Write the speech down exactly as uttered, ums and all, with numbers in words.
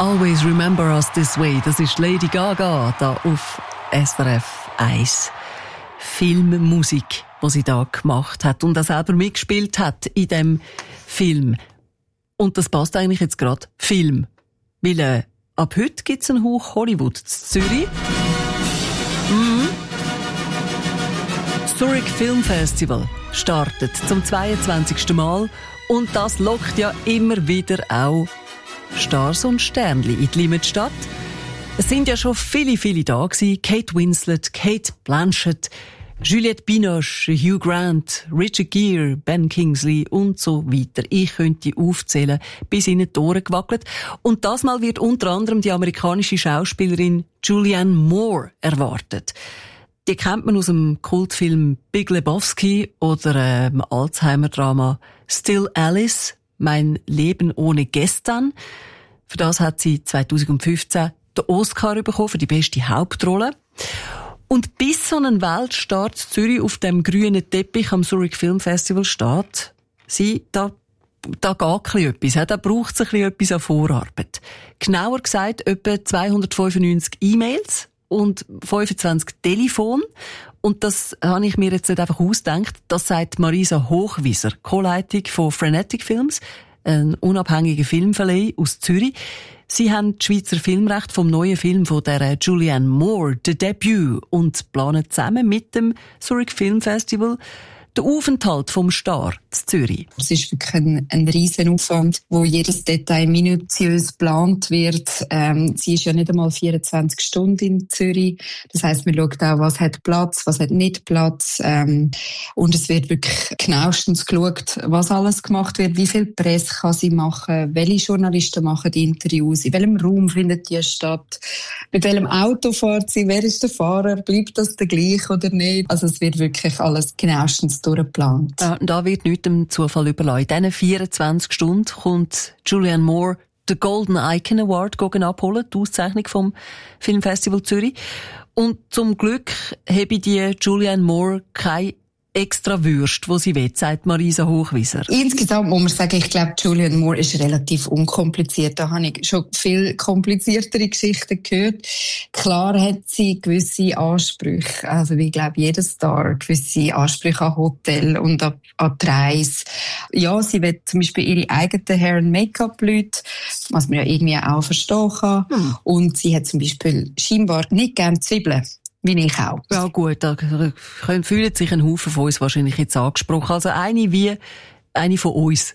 Always Remember Us This Way. Das ist Lady Gaga da auf S R F eins. Filmmusik, die sie da gemacht hat und auch selber mitgespielt hat in dem Film. Und das passt eigentlich jetzt gerade. Film. Weil äh, ab heute gibt es einen Hauch Hollywood in Zürich. Mhm. Das Zurich Film Festival startet zum zweiundzwanzigsten Mal und das lockt ja immer wieder auch Stars und Sternli in die Limitstadt. Es sind ja schon viele, viele da gewesen. Kate Winslet, Kate Blanchett, Juliette Binoche, Hugh Grant, Richard Gere, Ben Kingsley und so weiter. Ich könnte aufzählen, bis ihnen die Ohren gewackelt. Und das Mal wird unter anderem die amerikanische Schauspielerin Julianne Moore erwartet. Die kennt man aus dem Kultfilm Big Lebowski oder dem Alzheimer-Drama Still Alice, Mein Leben ohne Gestern. Für das hat sie zweitausendfünfzehn den Oscar bekommen für die beste Hauptrolle. Und bis so ein Weltstart Zürich auf dem grünen Teppich am Zurich Film Festival steht, sie, da, da geht ein bisschen etwas, da braucht es ein bisschen etwas an Vorarbeit. Genauer gesagt, etwa zweihundertfünfundneunzig E-Mails und fünfundzwanzig Telefon. Und das habe ich mir jetzt nicht einfach ausgedacht. Das sagt Marisa Hochwieser, Co-Leitung von Frenetic Films, ein unabhängiger Filmverleih aus Zürich. Sie haben das Schweizer Filmrecht vom neuen Film von der Julianne Moore, «The Debut», und planen zusammen mit dem Zurich Film Festival den Aufenthalt vom Star in Zürich. Es ist wirklich ein, ein riesen Aufwand, wo jedes Detail minutiös geplant wird. Ähm, sie ist ja nicht einmal vierundzwanzig Stunden in Zürich. Das heisst, man schaut auch, was hat Platz, was hat nicht Platz. Ähm, und es wird wirklich genauestens geschaut, was alles gemacht wird, wie viel Presse kann sie machen, welche Journalisten machen die Interviews, in welchem Raum findet die statt, mit welchem Auto fährt sie, wer ist der Fahrer, bleibt das der gleiche oder nicht. Also es wird wirklich alles genauestens durchgeplant. Ja, da wird nichts dem Zufall überlassen. In diesen vierundzwanzig Stunden kommt Julianne Moore den Golden Icon Award abholen, die Auszeichnung vom Filmfestival Zürich. Und zum Glück habe die Julianne Moore keine extra Würste, wo sie will, sagt Marisa Hochwieser. Insgesamt muss man sagen, ich glaube, Julianne Moore ist relativ unkompliziert. Da habe ich schon viel kompliziertere Geschichten gehört. Klar hat sie gewisse Ansprüche, also wie, glaube jeder Star, gewisse Ansprüche an Hotel und an, an die Reise. Ja, sie will zum Beispiel ihre eigenen Hair- und Make-up-Leute, was man ja irgendwie auch verstehen kann. Hm. Und sie hat zum Beispiel scheinbar nicht gerne Zwiebeln. Wie ich auch. Ja gut, da fühlen sich ein Haufen von uns wahrscheinlich jetzt angesprochen. Also eine wie eine von uns.